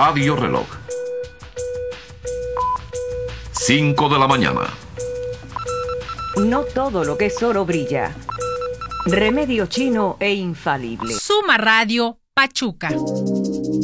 Radio Reloj. 5 de la mañana. No todo lo que es oro brilla. Remedio chino e infalible. Suma Radio, Pachuca.